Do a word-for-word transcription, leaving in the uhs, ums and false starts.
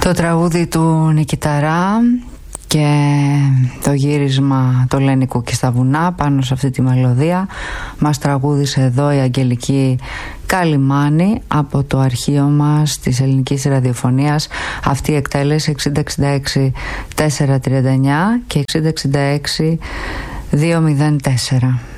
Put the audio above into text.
Το τραγούδι του Νικηταρά και το γύρισμα του Λένικου και στα βουνά πάνω σε αυτή τη μελωδία μας τραγούδισε εδώ η Αγγελική Καλυμάνη από το αρχείο μας της ελληνικής ραδιοφωνίας. Αυτή η εκτέλεση εξήντα εξήντα έξι τετρακόσια τριάντα εννιά και εξήντα εξήντα έξι διακόσια τέσσερα.